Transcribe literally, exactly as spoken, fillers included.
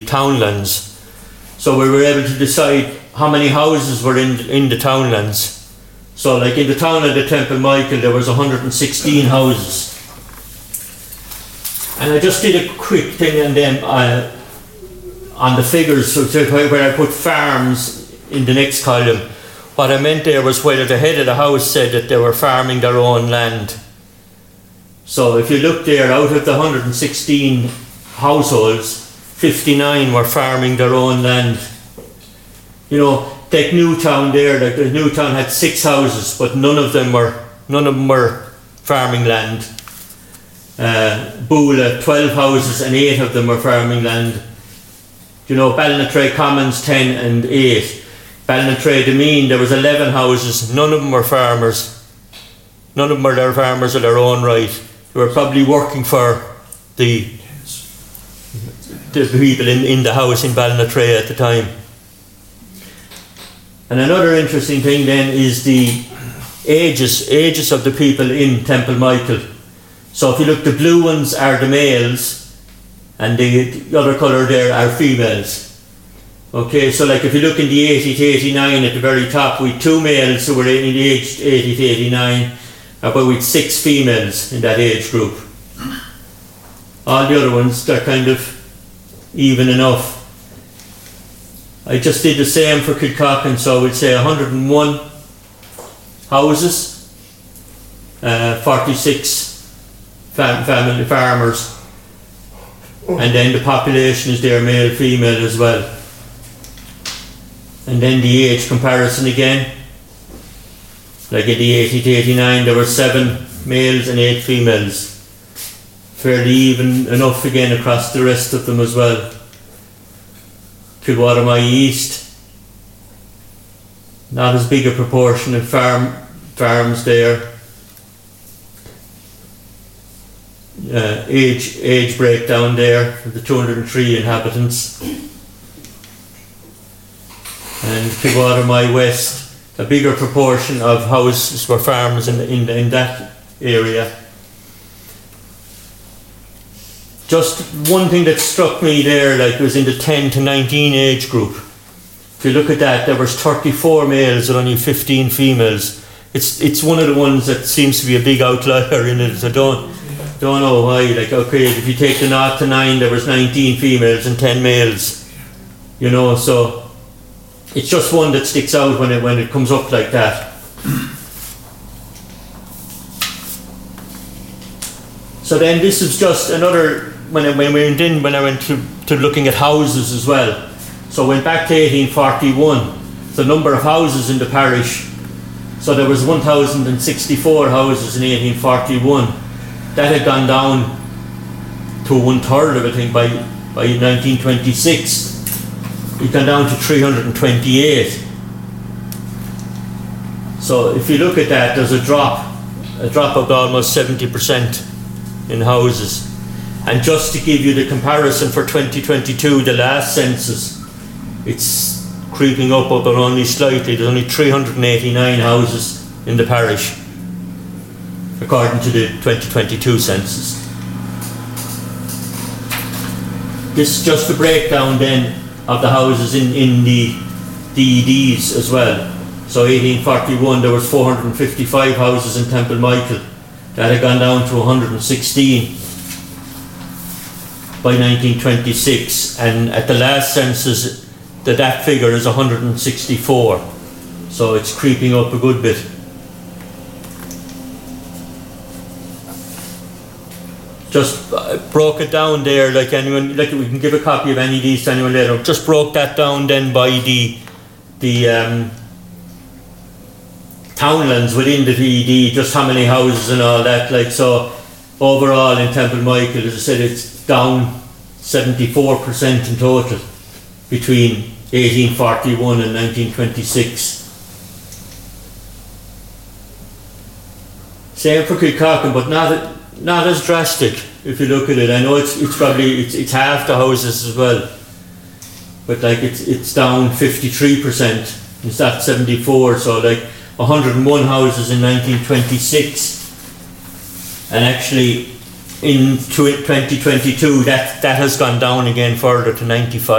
townlands. So we were able to decide how many houses were in, in the townlands. So like in the townland of Temple Michael, there was one hundred sixteen houses. And I just did a quick thing and then uh, on the figures, so where I put farms in the next column. What I meant there was whether the head of the house said that they were farming their own land. So if you look there, out of the one hundred sixteen households, fifty-nine were farming their own land. You know, take Newtown there, like the Newtown had six houses, but none of them were none of them were farming land. Uh, Boola, twelve houses and eight of them were farming land. You know, Ballinatray Commons, ten and eight. Ballinatray Demesne, there was eleven houses, none of them were farmers. None of them were their farmers of their own right. They were probably working for the, the people in, in the house in Ballinatray at the time. And another interesting thing then is the ages, ages of the people in Temple Michael. So if you look, the blue ones are the males and the, the other colour there are females. Okay, so like if you look in the eighty to eighty-nine at the very top, we had two males who were in the aged eighty to eighty-nine, but we had six females in that age group. All the other ones, they're kind of even enough. I just did the same for Kilcockin, so we'd say one hundred and one houses, uh, forty-six fam family farmers, and then the population is there, male, female as well. And then the age comparison again, like in the eighty to eighty-nine there were seven males and eight females, fairly even enough again across the rest of them as well. Kilwatermy East, not as big a proportion of farm farms there. Uh, age age breakdown there for the two hundred and three inhabitants. And Kilwatermy West, a bigger proportion of houses were farms in, in, in that area. Just one thing that struck me there, like, was in the ten to nineteen age group. If you look at that, there was thirty-four males and only fifteen females. It's it's one of the ones that seems to be a big outlier in it. I don't don't know why. Like, okay, if you take the naught to nine, there was nineteen females and ten males. You know, so it's just one that sticks out when it when it comes up like that. So then this is just another. When I, when, we went in, when I went to, to looking at houses as well. So I went back to eighteen forty-one, the number of houses in the parish. So there was one thousand sixty-four houses in eighteen forty-one. That had gone down to one third of it, I think, by, by nineteen twenty-six. It gone down to three hundred twenty-eight. So if you look at that, there's a drop, a drop of almost seventy percent in houses. And just to give you the comparison for twenty twenty-two, the last census, it's creeping up, but only slightly. There's only three hundred eighty-nine houses in the parish, according to the twenty twenty-two census. This is just a breakdown then of the houses in, in the D E Ds as well. So eighteen forty-one, there was four hundred fifty-five houses in Temple Michael. That had gone down to one hundred sixteen. By nineteen twenty-six, and at the last census the that figure is one hundred sixty-four, so it's creeping up a good bit. Just uh, broke it down there, like anyone, like we can give a copy of any of these to anyone later. Just broke that down then by the the um, townlands within the D E D, just how many houses and all that. Like, so overall in Temple Michael, as I said, it's down seventy-four percent in total between eighteen forty-one and nineteen twenty-six. Same for Kilcockin, but not not as drastic if you look at it. I know it's it's probably it's, it's half the houses as well, but like it's it's down fifty-three percent. It's not seventy-four, so like one hundred and one houses in nineteen twenty-six, and actually in twenty twenty-two that that has gone down again further to ninety-five.